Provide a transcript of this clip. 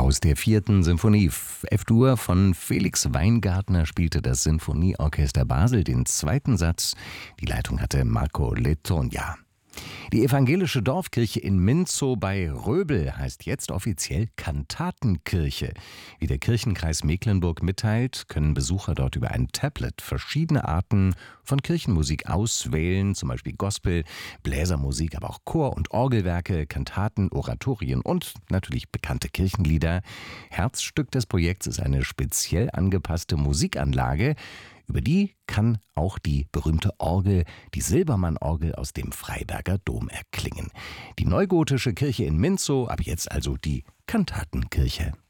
aus der 4. Sinfonie. F-Dur von Felix Weingartner spielte das Sinfonieorchester Basel den 2. Satz. Die Leitung hatte Marco Letogna. Die evangelische Dorfkirche in Minzow bei Röbel heißt jetzt offiziell Kantatenkirche. Wie der Kirchenkreis Mecklenburg mitteilt, können Besucher dort über ein Tablet verschiedene Arten von Kirchenmusik auswählen, zum Beispiel Gospel, Bläsermusik, aber auch Chor- und Orgelwerke, Kantaten, Oratorien und natürlich bekannte Kirchenlieder. Herzstück des Projekts ist eine speziell angepasste Musikanlage. Über die kann auch die berühmte Orgel, die Silbermann-Orgel aus dem Freiberger Dom erklingen. Die neugotische Kirche in Minzow, ab jetzt also die Kantatenkirche.